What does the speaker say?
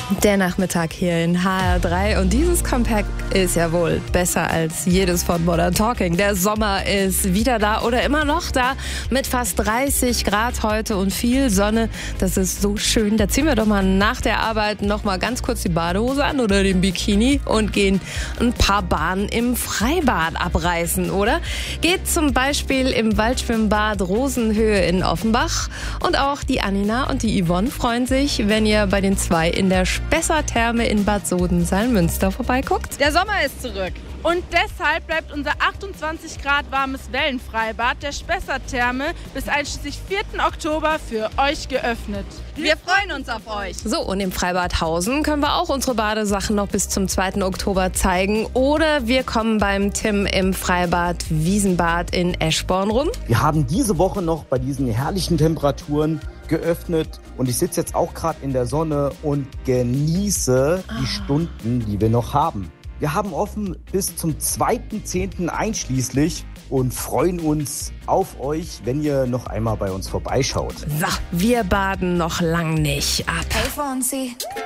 Der Nachmittag hier in HR3 und dieses Compact ist ja wohl besser als jedes von Modern Talking. Der Sommer ist wieder da oder immer noch da mit fast 30 Grad heute und viel Sonne. Das ist so schön. Da ziehen wir doch mal nach der Arbeit noch mal ganz kurz die Badehose an oder den Bikini und gehen ein paar Bahnen im Freibad abreißen, oder? Geht zum Beispiel im Waldschwimmbad Rosenhöhe in Offenbach. Und auch die Annina und die Yvonne freuen sich, wenn ihr bei den zwei in der Spessartherme in Bad Soden-Salmünster vorbeiguckt. Der Sommer ist zurück. Und deshalb bleibt unser 28 Grad warmes Wellenfreibad der Spessartherme bis einschließlich 4. Oktober für euch geöffnet. Wir freuen uns auf euch. So, und im Freibad Hausen können wir auch unsere Badesachen noch bis zum 2. Oktober zeigen. Oder wir kommen beim Tim im Freibad Wiesenbad in Eschborn rum. Wir haben diese Woche noch bei diesen herrlichen Temperaturen geöffnet und ich sitze jetzt auch gerade in der Sonne und genieße die Stunden, die wir noch haben. Wir haben offen bis zum 2.10. einschließlich und freuen uns auf euch, wenn ihr noch einmal bei uns vorbeischaut. So, wir baden noch lang nicht ab. Hey Fonzie.